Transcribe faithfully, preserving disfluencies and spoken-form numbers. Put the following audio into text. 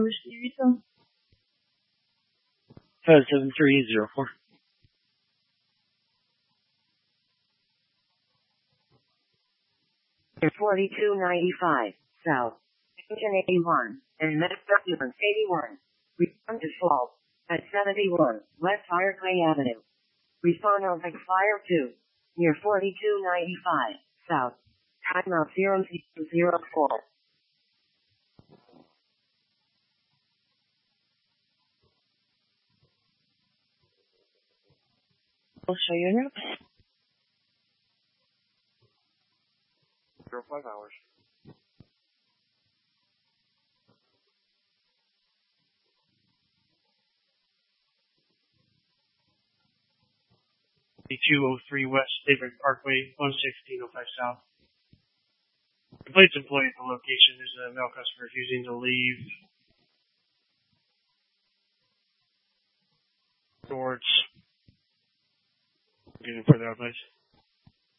Five seven three zero four. forty-two ninety-five South, Engine eighty-one, and Metro eighty-one. Respond to fault at seventy-one West Firefly Avenue. Respond on Big Fire two, near forty-two ninety-five South. Timeout zero zero zero four. I'll show you now. Zero five hours. two oh three West Daybreak Parkway, one sixteen oh five South. Complaints employee at the location. There's a male customer refusing to leave. Towards. Getting further out, please.